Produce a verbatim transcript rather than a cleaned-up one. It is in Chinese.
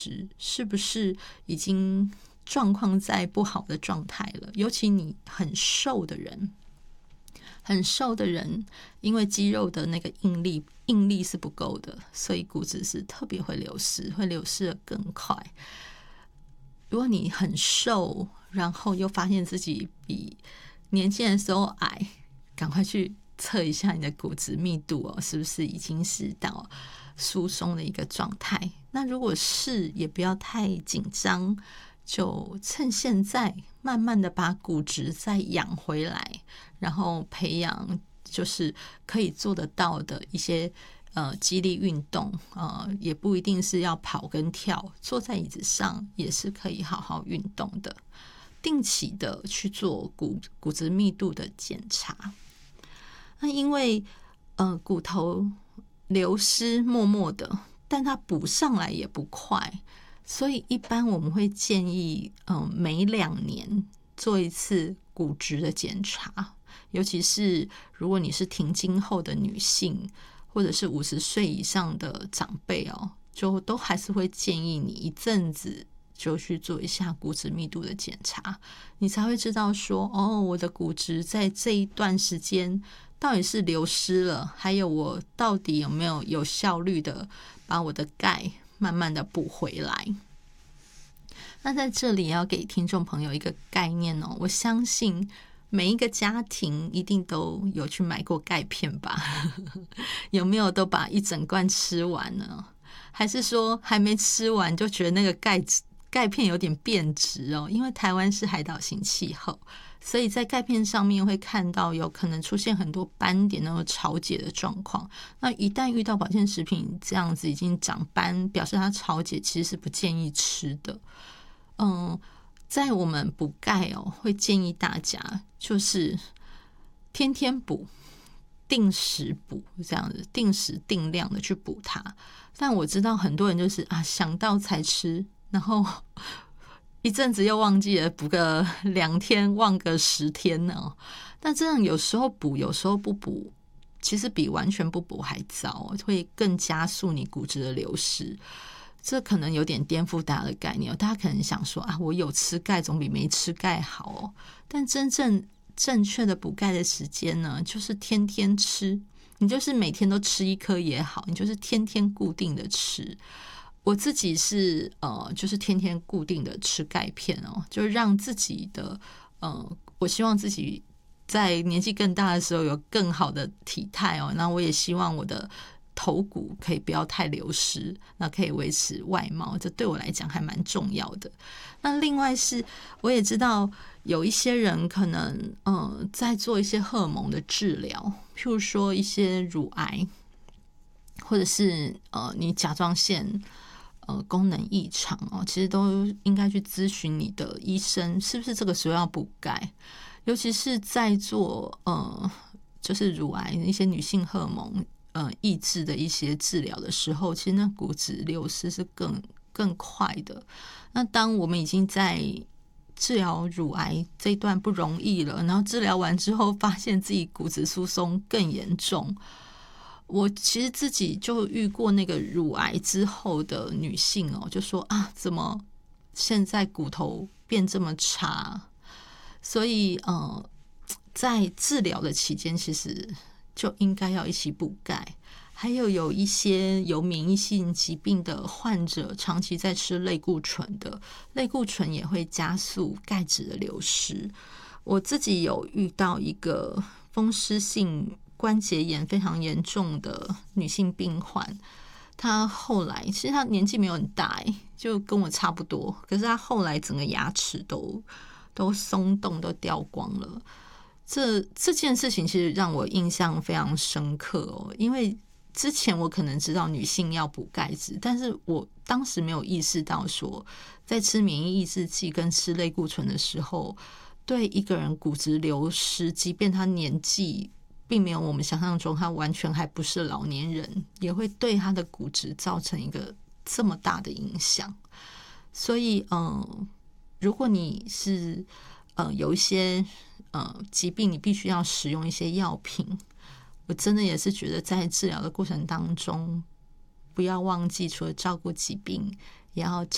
是不是已经状况在不好的状态了？尤其你很瘦的人，很瘦的人，因为肌肉的那个应力应力是不够的，所以骨质是特别会流失，会流失的更快。如果你很瘦，然后又发现自己比年轻的时候矮，赶快去测一下你的骨质密度哦，是不是已经是到疏松的一个状态？那如果是，也不要太紧张，就趁现在慢慢的把骨质再养回来，然后培养就是可以做得到的一些呃肌力运动，呃也不一定是要跑跟跳，坐在椅子上也是可以好好运动的。定期的去做骨骨质密度的检查。那因为呃骨头流失默默的，但它补上来也不快，所以一般我们会建议呃每两年做一次骨质的检查，尤其是如果你是停经后的女性，或者是五十岁以上的长辈哦，就都还是会建议你一阵子就去做一下骨质密度的检查，你才会知道说，哦，我的骨质在这一段时间到底是流失了，还有我到底有没有有效率的把我的钙慢慢的补回来。那在这里要给听众朋友一个概念哦，我相信每一个家庭一定都有去买过钙片吧有没有都把一整罐吃完呢？还是说还没吃完就觉得那个钙质钙片有点变质哦？因为台湾是海岛型气候，所以在钙片上面会看到有可能出现很多斑点那种潮解的状况。那一旦遇到保健食品这样子已经长斑，表示它潮解，其实是不建议吃的。嗯，在我们补钙哦，会建议大家就是天天补，定时补，这样子定时定量的去补它。但我知道很多人就是啊想到才吃，然后一阵子又忘记了，补个两天忘个十天呢。但这样有时候补有时候不补，其实比完全不补还糟，会更加速你骨质的流失。这可能有点颠覆大家的概念，大家可能想说啊，我有吃钙总比没吃钙好哦。但真正正确的补钙的时间呢，就是天天吃，你就是每天都吃一颗也好，你就是天天固定的吃。我自己是呃，就是天天固定的吃钙片哦，就是让自己的呃，我希望自己在年纪更大的时候有更好的体态哦，那我也希望我的头骨可以不要太流失，那可以维持外貌，这对我来讲还蛮重要的。那另外是我也知道有一些人可能呃在做一些荷尔蒙的治疗，譬如说一些乳癌，或者是呃你甲状腺呃功能异常哦，其实都应该去咨询你的医生，是不是这个时候要补钙，尤其是在做呃就是乳癌一些女性荷尔蒙呃抑制的一些治疗的时候，其实那骨质流失是更更快的。那当我们已经在治疗乳癌这一段不容易了，然后治疗完之后发现自己骨质疏松更严重，我其实自己就遇过那个乳癌之后的女性哦，就说啊，怎么现在骨头变这么差？所以呃，在治疗的期间，其实就应该要一起补钙。还有有一些有免疫性疾病的患者，长期在吃类固醇的，类固醇也会加速钙质的流失。我自己有遇到一个风湿性关节炎非常严重的女性病患，她后来其实她年纪没有很大，就跟我差不多，可是她后来整个牙齿都都松动，都掉光了。这这件事情其实让我印象非常深刻哦，因为之前我可能知道女性要补钙质，但是我当时没有意识到说，在吃免疫抑制剂跟吃类固醇的时候，对一个人骨质流失，即便他年纪并没有我们想象中他完全还不是老年人，也会对他的骨质造成一个这么大的影响。所以嗯，如果你是呃有一些呃疾病，你必须要使用一些药品，我真的也是觉得在治疗的过程当中，不要忘记除了照顾疾病，也要照